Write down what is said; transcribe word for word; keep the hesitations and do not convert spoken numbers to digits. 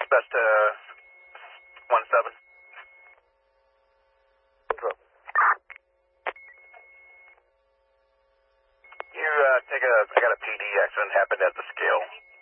Best uh, one seven. You uh, take a, I got a P D accident happened at the scale.